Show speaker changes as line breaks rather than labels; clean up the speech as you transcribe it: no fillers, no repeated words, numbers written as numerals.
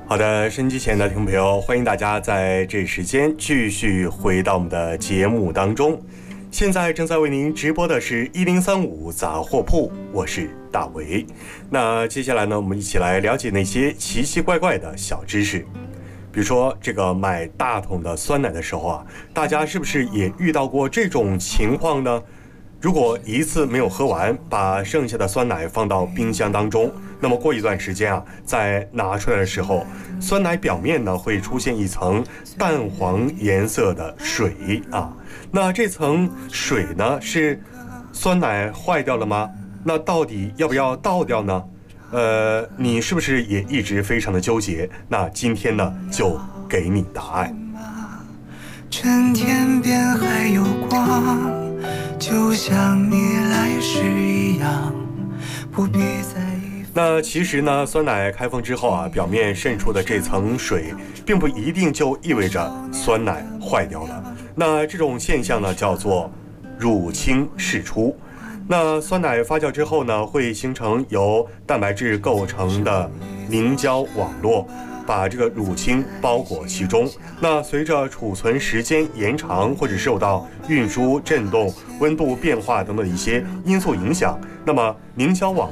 好的，收音机前的听众朋友，欢迎大家在这时间继续回到我们的节目当中。现在正在为您直播的是1035杂货铺，我是大为。那接下来呢，我们一起来了解那些奇奇怪怪的小知识。比如说这个买大桶的酸奶的时候啊，大家是不是也遇到过这种情况呢？如果一次没有喝完，把剩下的酸奶放到冰箱当中，那么过一段时间啊，再拿出来的时候，酸奶表面呢会出现一层淡黄颜色的水啊。那这层水呢是酸奶坏掉了吗？那到底要不要倒掉呢？你是不是也一直非常的纠结？那今天呢就给你答案。
春天边还有光，就像你来时一样，不必在意。
那其实呢，酸奶开封之后啊，表面渗出的这层水，并不一定就意味着酸奶坏掉了。那这种现象呢，叫做乳清释出。那酸奶发酵之后呢，会形成由蛋白质构成的凝胶网络，把这个乳清包裹其中。那随着储存时间延长，或者受到运输、震动、温度变化等等一些因素影响，那么凝胶网